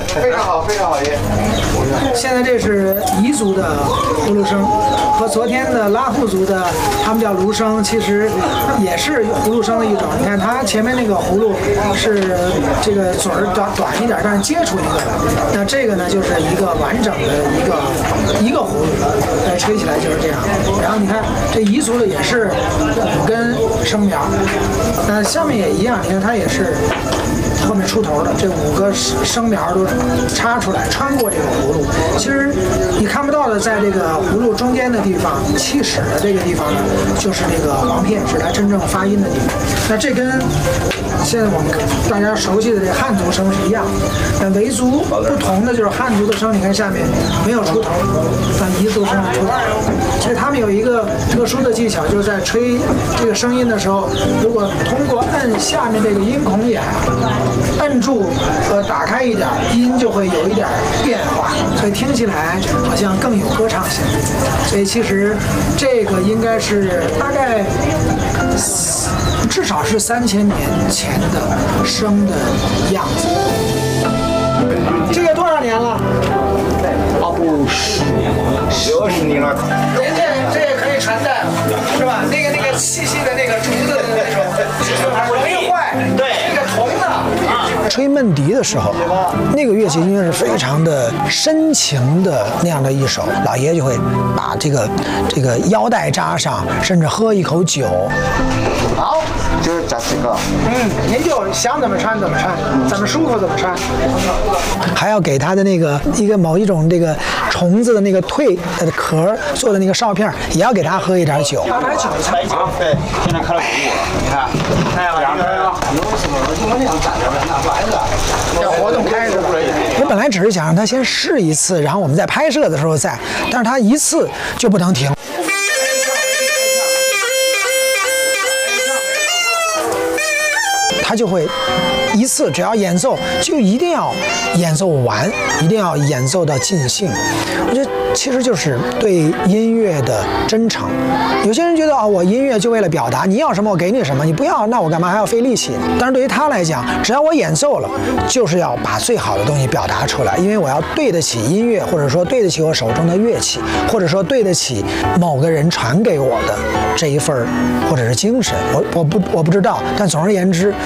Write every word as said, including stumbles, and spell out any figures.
非常好，非常好，爷。 现在这是彝族的葫芦声，和昨天的拉祜族的，他们叫芦声，其实也是葫芦声的一种。你看它前面那个葫芦是这个嘴儿短短一点，但是接出一个来。那这个呢，就是一个完整的一个一个葫芦，呃，吹起来就是这样。然后你看这彝族的也是五根生苗，那下面也一样，你看它也是。后面出头的这五个生苗都插出来，穿过这个葫芦。其实你看不到的，在这个葫芦中间的地方，气室的这个地方呢，就是这个簧片，是它真正发音的地方。那这跟现在我们大家熟悉的这汉族声是一样的。但维族不同的就是汉族的声，你看下面没有出头，但彝族声出头。所以他们有一个特殊的技巧，就是在吹这个声音的时候，如果通过摁下面这个音孔眼。摁住和打开一点，音就会有一点变化，所以听起来好像更有歌唱性。所以其实这个应该是大概至少是三千年前的声的样子。这个多少年了？ 啊不，十年了，六十年了。 人家这也可以传代了，是吧？那个那个细细的那个竹子的那种，容易坏。对，那个铜的。 吹闷笛的时候，那个乐器应该是非常的深情的那样的一首，老爷就会把这个这个腰带扎上，甚至喝一口酒。 好，就是这几个。 嗯，您就想怎么穿怎么穿，怎么舒服怎么穿。 还要给他的那个一个某一种这个虫子的那个蜕的壳做的那个哨片，也要给他喝一点酒。 他买酒才酒，对，现在开了鼓了，你看，看见两个人了，有什么就那样站着的，那来的， 要活动开着。 我本来只是想让他先试一次，然后我们在拍摄的时候再，但是他一次就不能停。他就会一次只要演奏就一定要演奏完，一定要演奏到尽兴。我觉得其实就是对音乐的真诚。有些人觉得啊、哦，我音乐就为了表达，你要什么我给你什么，你不要那我干嘛还要费力气？但是对于他来讲，只要我演奏了，就是要把最好的东西表达出来，因为我要对得起音乐，或者说对得起我手中的乐器，或者说对得起某个人传给我的这一份或者是精神。我我不我不知道，但总而言之。